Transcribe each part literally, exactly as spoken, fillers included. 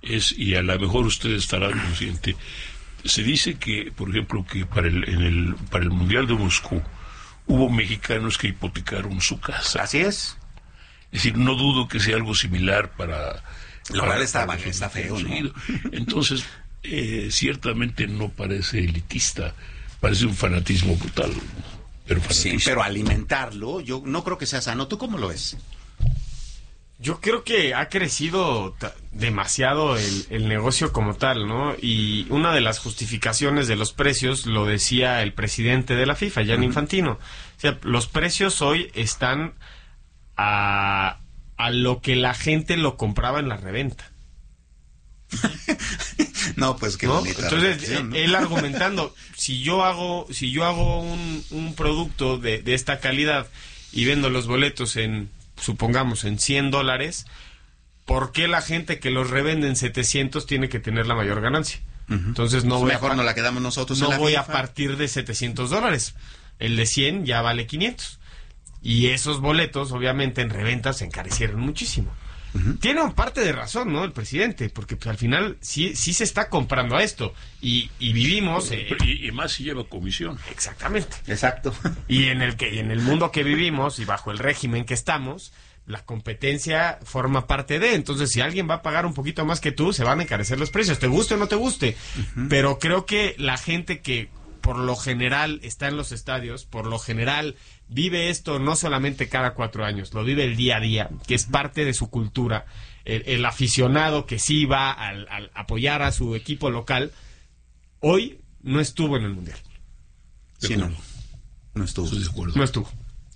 es, y a lo mejor usted estará consciente, se dice que, por ejemplo, que para el, en el, para el Mundial de Moscú hubo mexicanos que hipotecaron su casa. Así es. Es decir, no dudo que sea algo similar para... Lo cual está, está feo, ¿no? Entonces, eh, ciertamente no parece elitista, parece un fanatismo brutal. Pero sí, pero alimentarlo, yo no creo que sea sano. ¿Tú cómo lo ves? Yo creo que ha crecido t- demasiado el, el negocio como tal, ¿no? Y una de las justificaciones de los precios lo decía el presidente de la FIFA, Gianni uh-huh. Infantino. O sea, los precios hoy están a, a lo que la gente lo compraba en la reventa. No, pues qué ¿no? bonita. Entonces, eh, ¿no? Él argumentando, si yo hago, si yo hago un, un producto de, de esta calidad y vendo los boletos en, supongamos, en cien dólares, ¿por qué la gente que los revende en setecientos tiene que tener la mayor ganancia? Uh-huh. Entonces no pues voy mejor a no la quedamos nosotros. No en la voy FIFA. a partir de setecientos dólares. El de cien ya vale quinientos. Y esos boletos, obviamente, en reventa se encarecieron muchísimo. Uh-huh. Tiene un parte de razón, ¿no? El presidente, porque pues, al final sí, sí se está comprando a esto. Y, y vivimos... Eh, y, y más si lleva comisión. Exactamente. Exacto. Y en el que y en el mundo que vivimos y bajo el régimen que estamos, la competencia forma parte de... Entonces, si alguien va a pagar un poquito más que tú, se van a encarecer los precios. Te guste o no te guste. Uh-huh. Pero creo que la gente que por lo general está en los estadios, por lo general... vive esto no solamente cada cuatro años, lo vive el día a día, que es parte de su cultura. El, el aficionado que sí va al, al apoyar a su equipo local, hoy no estuvo en el Mundial. Sí, no. No estuvo. Estoy de acuerdo. No estuvo.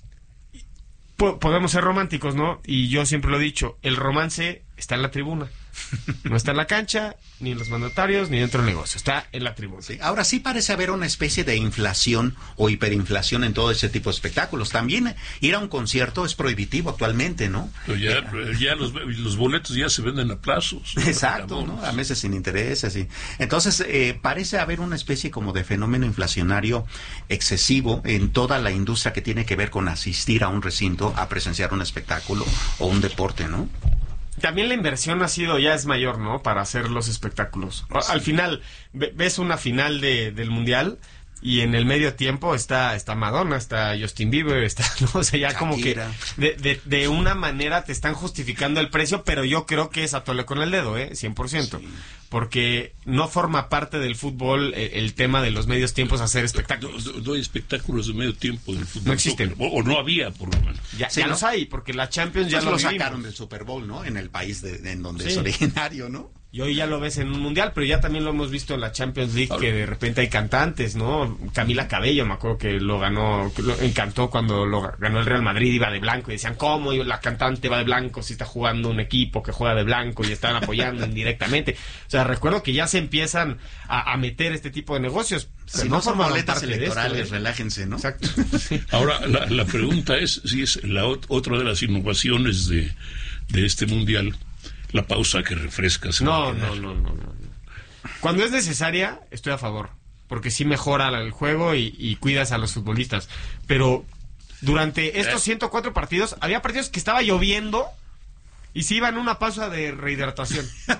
P- podemos ser románticos, ¿no? Y yo siempre lo he dicho, el romance está en la tribuna. No está en la cancha, ni en los mandatarios, ni dentro del negocio. Está en la tribuna. Sí, ahora sí parece haber una especie de inflación o hiperinflación en todo ese tipo de espectáculos. También ir a un concierto es prohibitivo actualmente, ¿no? Pero ya, eh, ya los, los boletos ya se venden a plazos. Exacto, ¿no? A meses sin interés, así. Entonces, eh, parece haber una especie como de fenómeno inflacionario excesivo en toda la industria que tiene que ver con asistir a un recinto, a presenciar un espectáculo o un deporte, ¿no? También la inversión ha sido, ya es mayor, ¿no? Para hacer los espectáculos. Sí. Al final, ves una final de, del Mundial y en el medio tiempo está está Madonna, está Justin Bieber, está, no o sea, ya Shakira. Como que de, de, de una manera te están justificando el precio, pero yo creo que es a tole con el dedo, ¿eh? cien por ciento. Sí. Porque no forma parte del fútbol el, el tema de los medios tiempos hacer espectáculos. No, no hay espectáculos de medio tiempo del fútbol. No existen. O, o no había, por lo menos. Ya, sí, ya ¿no? los hay, porque la Champions ya pues lo, lo vivimos. sacaron del Super Bowl, ¿no? En el país de, de en donde sí. es originario, ¿no? Y hoy ya lo ves en un mundial, pero ya también lo hemos visto en la Champions League, ahora, que de repente hay cantantes, ¿no? Camila Cabello, me acuerdo que lo ganó, que lo encantó cuando lo ganó el Real Madrid, iba de blanco, y decían, ¿cómo la cantante va de blanco si está jugando un equipo que juega de blanco y están apoyando indirectamente? O sea, recuerdo que ya se empiezan a, a meter este tipo de negocios. Si no, no son boletas electorales, esto, ¿eh? Relájense, ¿no? Exacto. Sí. Ahora, la, la pregunta es si es la ot- otra de las innovaciones de, de este mundial, la pausa que refresca. No, no, no, no, no. Cuando es necesaria, estoy a favor, porque sí mejora el juego y, y cuidas a los futbolistas. Pero durante estos ciento cuatro partidos, había partidos que estaba lloviendo y se iban una pausa de rehidratación.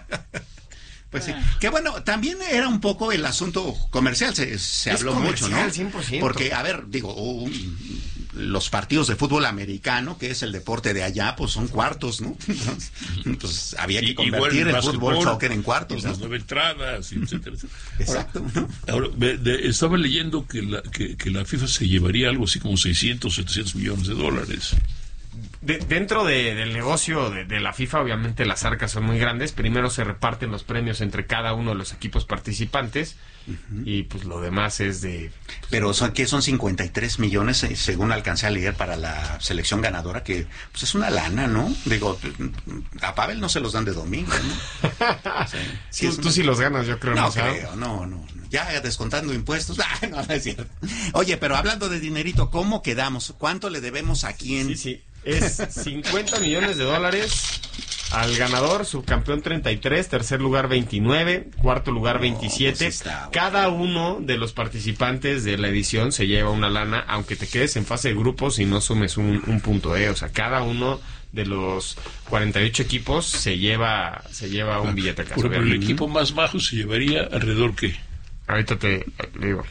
Pues sí, que bueno, también era un poco el asunto comercial, se, se habló mucho, ¿no? cien por ciento. Porque, a ver, digo, um, los partidos de fútbol americano, que es el deporte de allá, pues son cuartos, ¿no? Entonces había que y, convertir el fútbol, soccer en cuartos, ¿no? Las nueve entradas, etcétera, etcétera. Exacto. Ahora, ahora de, de, estaba leyendo que la, que, que la FIFA se llevaría algo así como seiscientos, setecientos millones de dólares. De, dentro de, del negocio de, de la FIFA, obviamente las arcas son muy grandes. Primero se reparten los premios entre cada uno de los equipos participantes, uh-huh. y pues lo demás es de... Pero son que son cincuenta y tres millones, eh, según alcancé a leer, para la selección ganadora, que pues es una lana, ¿no? Digo, a Pavel no se los dan de domingo, ¿no? Sí, sí, tú, una... tú sí los ganas, yo creo. No, no creo, no, no. Ya descontando impuestos. Ah, no, no es cierto. Oye, pero hablando de dinerito, ¿cómo quedamos? ¿Cuánto le debemos a quién? Sí, sí. Es cincuenta millones de dólares al ganador, subcampeón treinta y tres, tercer lugar veintinueve, cuarto lugar veintisiete. No, pues está, cada uno de los participantes de la edición se lleva una lana, aunque te quedes en fase de grupos y no sumes un, un punto, ¿eh? O sea, cada uno de los cuarenta y ocho equipos se lleva se lleva un billete a casa. Por ejemplo, el equipo más bajo se llevaría alrededor ¿qué? Ahorita te le digo.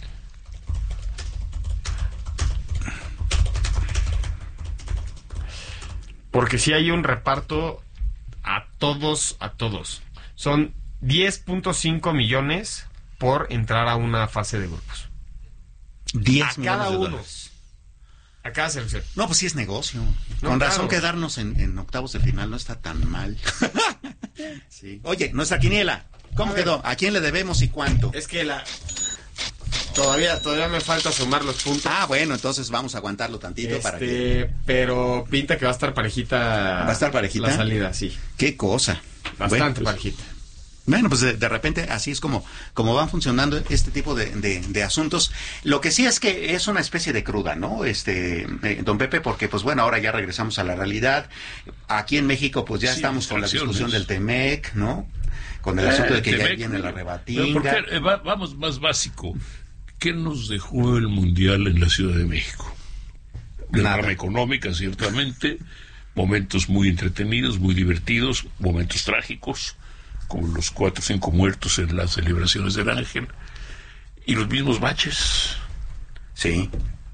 Porque si hay un reparto a todos, a todos. Son diez punto cinco millones por entrar a una fase de grupos. diez a cada millones de uno. dólares. A cada selección. No, pues sí es negocio. No, Con claro. razón quedarnos en, en octavos de final no está tan mal. Sí. Oye, nuestra quiniela, ¿cómo A ver. quedó? ¿A quién le debemos y cuánto? Es que la... Todavía, todavía me falta sumar los puntos. Ah, bueno, entonces vamos a aguantarlo tantito Este, para que... pero pinta que va a estar parejita. ¿Va a estar parejita? La salida, sí. ¡Qué cosa! Bastante Bueno, pues, parejita. Bueno, pues de, de repente así es como, como van funcionando este tipo de, de, de asuntos. Lo que sí es que es una especie de cruda, ¿no? Este, eh, don Pepe, porque pues bueno, ahora ya regresamos a la realidad. Aquí en México pues ya Sí, estamos con la discusión del distracciones. T M E C, ¿no? Con el asunto de que ya viene la Pero rebatinga. ¿por qué? Eh, va- vamos más básico. ¿Qué nos dejó el Mundial en la Ciudad de México? De Nada. rama económica, ciertamente, momentos muy entretenidos, muy divertidos, momentos trágicos, como los cuatro o cinco muertos en las celebraciones del Ángel, y los mismos baches. Sí.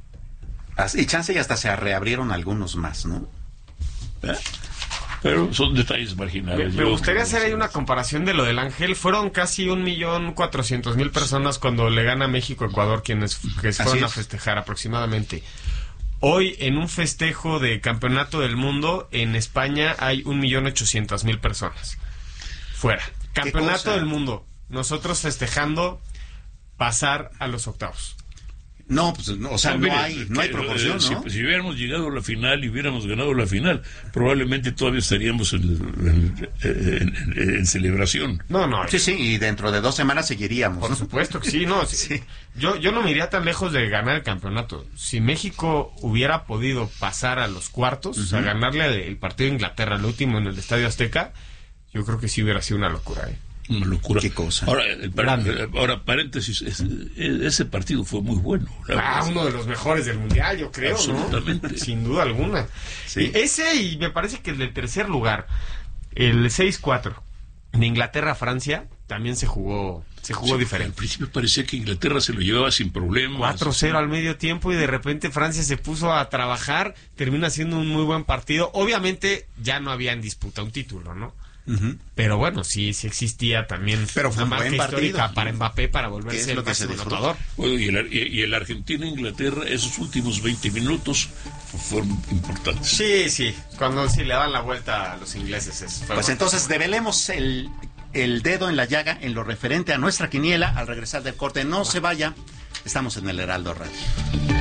As- Y chance y hasta se reabrieron algunos más, ¿no? ¿eh? Pero son detalles Me, marginales. me Yo- gustaría hacer ahí una comparación de lo del Ángel. Fueron casi un millón cuatrocientos mil personas cuando le gana México a Ecuador, quienes que se Así fueron a es. festejar aproximadamente. Hoy, en un festejo de campeonato del mundo, en España hay un millón ochocientos mil personas. Fuera. Campeonato cosa? del mundo. Nosotros festejando pasar a los octavos. No, pues, no, o sea, No, no mire, hay, no hay que, proporción, eh, ¿no? Si, si hubiéramos llegado a la final y hubiéramos ganado la final, probablemente todavía estaríamos en, en- en- en- en celebración. No, no. Sí, sí, y dentro de dos semanas seguiríamos, Por ¿no? supuesto que sí, no. sí. Sí. Yo, yo no me iría tan lejos de ganar el campeonato. Si México hubiera podido pasar a los cuartos, o sea, ganarle el partido de Inglaterra, el último en el Estadio Azteca, yo creo que sí hubiera sido una locura. ¿eh? Una locura. Qué cosa. Ahora, el par- Grande. ahora paréntesis, es- ese partido fue muy bueno. la Ah, verdad. uno de los mejores del mundial, yo creo, Absolutamente. ¿no? Sin duda alguna. Sí. Y ese, y me parece que el del tercer lugar, el seis cuatro de Inglaterra-Francia, también se jugó, se jugó Sí, Al diferente. principio parecía que Inglaterra se lo llevaba sin problemas. cuatro cero al medio tiempo y de repente Francia se puso a trabajar, termina siendo un muy buen partido. Obviamente ya no había en disputa un título, ¿no? Ujú. Pero bueno, sí, sí existía también Pero fue una un buen marca histórica partido. para Mbappé para ¿Qué volverse es el lo que se máximo disfruta? anotador. Bueno, y el, y- y el Argentina-Inglaterra, esos últimos veinte minutos fu- fueron importantes. Sí, sí, cuando sí le dan la vuelta a los ingleses es fue Pues bueno. entonces develemos el, el dedo en la llaga en lo referente a nuestra quiniela al regresar del corte. No se vaya, estamos en el Heraldo Radio.